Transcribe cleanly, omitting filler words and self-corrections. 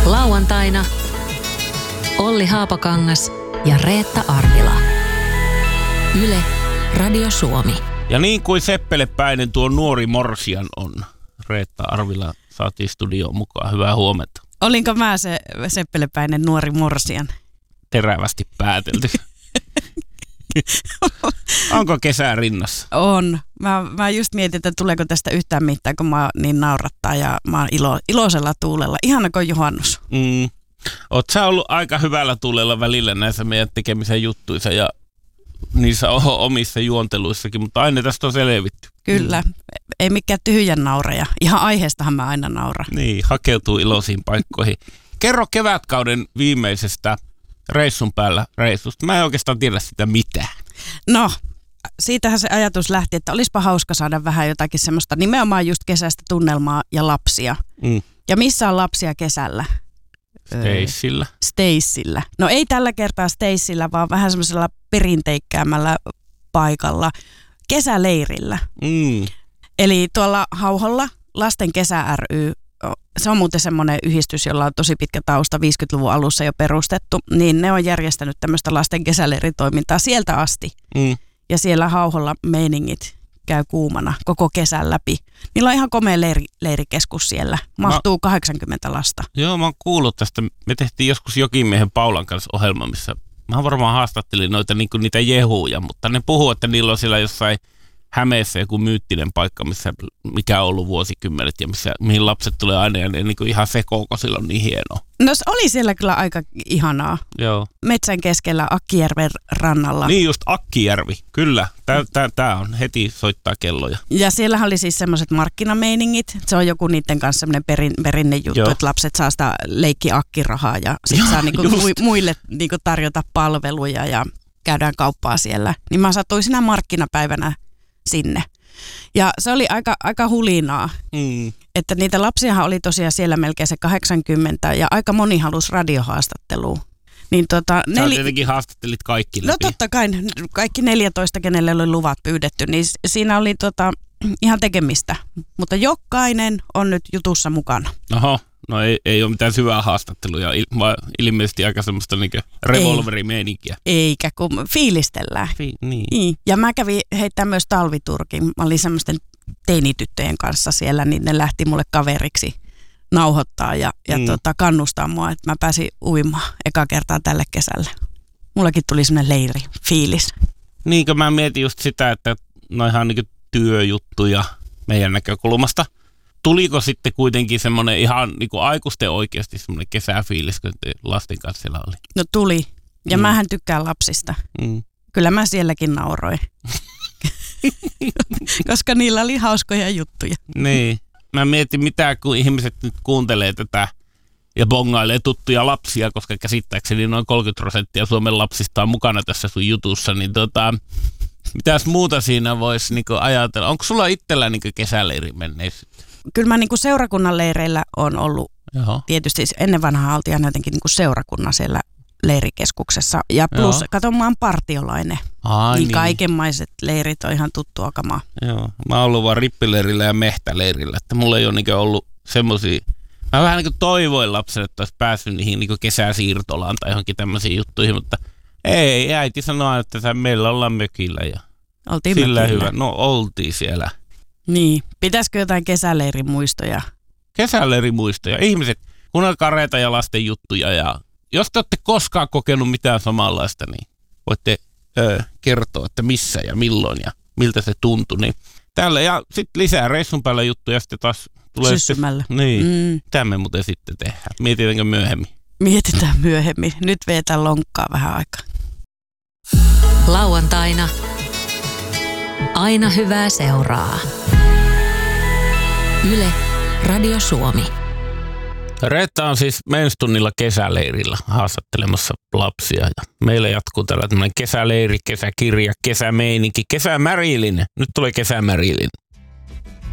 Lauantaina Olli Haapakangas ja Reetta Arvila. Yle Radio Suomi. Ja niin kuin seppelepäinen tuo nuori morsian on. Reetta Arvila saatiin studioon mukaan. Hyvää huomenta. Olinko mä se seppelepäinen nuori morsian? Terävästi päätelty. Onko kesää rinnassa? On. Mä just mietin, että tuleeko tästä yhtään mitään, kun mä niin naurattaa ja mä oon iloisella tuulella. Ihana kuin juhannus. Oot sä ollut aika hyvällä tuulella välillä näissä meidän tekemisen juttuissa ja niissä omissa juonteluissakin, mutta aina tästä on selvitty. Kyllä. Ei mikään tyhjän naureja. Ihan aiheestahan mä aina nauran. Niin, hakeutuu iloisiin paikkoihin. Kerro kevätkauden viimeisestä reissun päällä reissusta. Mä en oikeastaan tiedä sitä mitään. No, siitähän se ajatus lähti, että olisipa hauska saada vähän jotakin semmoista nimenomaan just kesäistä tunnelmaa ja lapsia. Ja missä on lapsia kesällä? Stacella. No ei tällä kertaa Stacella, vaan vähän semmoisella perinteikkäämällä paikalla, kesäleirillä. Eli tuolla Hauholla Lasten kesä ry, se on muuten semmoinen yhdistys, jolla on tosi pitkä tausta, 50-luvun alussa jo perustettu, niin ne on järjestänyt tämmöistä lasten kesäleiritoimintaa sieltä asti. Ja siellä Hauholla meiningit käy kuumana koko kesän läpi. Niillä on ihan komea leirikeskus siellä. Mahtuu 80 lasta. Joo, mä oon kuullut tästä. Me tehtiin joskus Jokimiehen Paulan kanssa ohjelma, missä mä varmaan haastattelin niitä jehuja, mutta ne puhuu, että niillä on siellä jossain Hämeessä joku myyttinen paikka, mikä on ollut vuosikymmenet ja mihin lapset tulee aina ja ne niin ihan sekoo, kun sillä on niin hienoa. No se oli siellä kyllä aika ihanaa. Joo. Metsän keskellä Akkijärven rannalla. Niin just Akkijärvi, kyllä. Tää on heti soittaa kelloja. Ja siellähän oli siis semmoiset markkinameiningit. Se on joku niiden kanssa semmoinen perinnejuttu, että lapset saa sitä leikki-akkirahaa ja sitten saa niinku muille niinku tarjota palveluja ja käydään kauppaa siellä. Niin mä satuin sinä markkinapäivänä sinne. Ja se oli aika hulinaa, että niitä lapsiahan oli tosiaan siellä melkein se 80 ja aika moni halusi radiohaastatteluun. Niin sä tietenkin haastattelit kaikki läpi. No totta kai, kaikki 14, kenelle oli luvat pyydetty, niin siinä oli ihan tekemistä. Mutta jokainen on nyt jutussa mukana. Oho, no ei ole mitään syvää haastattelua, vaan ilmeisesti aika semmoista niinku revolverimeininkiä. Eikä, kun fiilistellään. Niin. Ja mä kävin heittämään myös talviturkin. Mä olin semmoisten teinityttöjen kanssa siellä, niin ne lähti mulle kaveriksi nauhoittaa ja kannustaa mua, että mä pääsin uimaan eka kertaa tälle kesälle. Mullakin tuli semmoinen leiri, fiilis. Niinkö mä mietin just sitä, että noihan niinku työjuttuja meidän näkökulmasta. Tuliko sitten kuitenkin semmoinen ihan niinku aikuisten oikeasti semmoinen kesäfiilis, kun lasten kanssa siellä oli? No tuli. Ja mähän tykkään lapsista. Kyllä mä sielläkin nauroin. Koska niillä oli hauskoja juttuja. Niin. Mä mietin mitä, kun ihmiset nyt kuuntelee tätä ja bongailee tuttuja lapsia, koska käsittääkseni noin 30% Suomen lapsista on mukana tässä sun jutussa, niin mitäs muuta siinä voisi niinku ajatella? Onko sulla itsellä niinku kesäleiri menneisyyttä? Kyllä mä niinku seurakunnan leireillä on ollut. Tietysti ennen vanhaa oltiin aina jotenkin niinku seurakunnan siellä leirikeskuksessa. Ja plus, kato, mä oon partiolainen. Niin kaikenmaiset leirit on ihan tuttua kamaa. Joo, mä oon ollut vaan rippileirillä ja mehtäleirillä, että mulla ei ole niinku ollut semmosia. Mä vähän niinku toivoin lapselle, että olisi päässyt niihin niinku kesäsiirtolaan tai johonkin tämmöisiin juttuihin, mutta ei, äiti sanoi, että meillä ollaan mökillä ja oltiin sillä mökillä. hyvä. No oltiin siellä. Niin, pitäisikö jotain kesäleirimuistoja? Kesäleirimuistoja. Ihmiset, kuunnelkaa Reeta ja lasten juttuja ja jos te olette koskaan kokenut mitään samanlaista, niin voitte kertoa, että missä ja milloin ja miltä se tuntui. Niin täällä ja sitten lisää reissun päällä juttuja sitten taas tulee. Syssymällä. Niin, mitä me muuten sitten tehdään? Mietitäänkö myöhemmin? Mietitään myöhemmin. Nyt vetään lonkkaa vähän aikaa. Lauantaina aina hyvää seuraa. Yle Radio Suomi. Reetta on siis menstunnilla kesäleirillä haastattelemassa lapsia. Ja meillä jatkuu tällainen kesäleiri, kesäkirja, kesämeininki, kesämärilin. Nyt tulee kesämärilin.